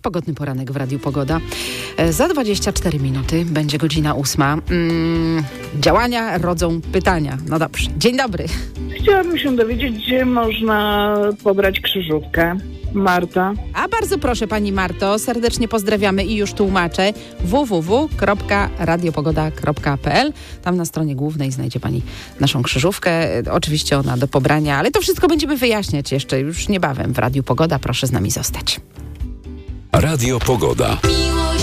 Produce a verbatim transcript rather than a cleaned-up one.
Pogodny poranek w Radiu Pogoda. Za dwadzieścia cztery minuty będzie godzina ósma. Mm, działania rodzą pytania. No dobrze. Dzień dobry. Chciałabym się dowiedzieć, gdzie można pobrać krzyżówkę. Marta. A bardzo proszę pani Marto, serdecznie pozdrawiamy i już tłumaczę. w w w kropka radiopogoda kropka p l. Tam na stronie głównej znajdzie pani naszą krzyżówkę. Oczywiście ona do pobrania, ale to wszystko będziemy wyjaśniać jeszcze już niebawem w Radiu Pogoda. Proszę z nami zostać. Radio Pogoda.